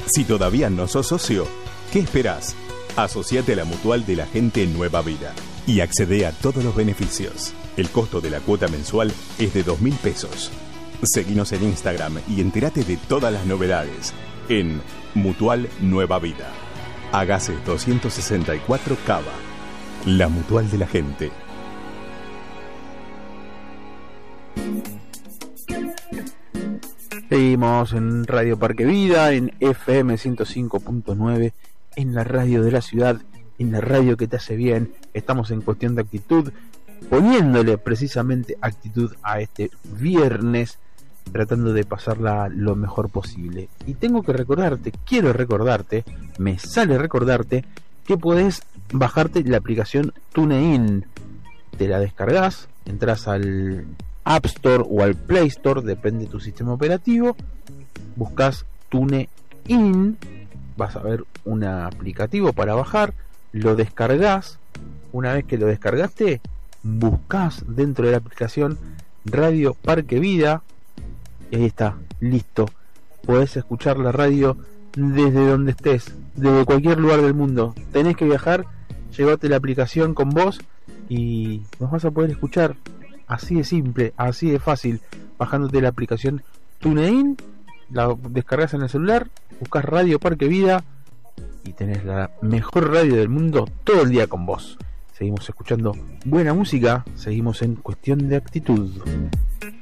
Si todavía no sos socio, ¿qué esperás? Asociate a la Mutual de la Gente Nueva Vida y accede a todos los beneficios. El costo de la cuota mensual es de 2.000 pesos. Seguinos en Instagram y entérate de todas las novedades en Mutual Nueva Vida. Agases 264 Cava. La Mutual de la Gente. Seguimos en Radio Parque Vida, en FM 105.9, en la radio de la ciudad, en la radio que te hace bien. Estamos en Cuestión de Actitud, poniéndole precisamente actitud a este viernes, tratando de pasarla lo mejor posible. Y tengo que recordarte, me sale recordarte que podés bajarte la aplicación TuneIn. Te la descargas, entras al App Store o al Play Store, depende de tu sistema operativo, buscas TuneIn, vas a ver un aplicativo para bajar, lo descargas. Una vez que lo descargaste, buscas dentro de la aplicación Radio Parque Vida y ahí está, listo. Podés escuchar la radio desde donde estés, desde cualquier lugar del mundo. Tenés que viajar, llévate la aplicación con vos y nos vas a poder escuchar. Así de simple, así de fácil, bajándote la aplicación TuneIn, la descargas en el celular, buscas Radio Parque Vida y tenés la mejor radio del mundo todo el día con vos. Seguimos escuchando buena música, seguimos en Cuestión de Actitud.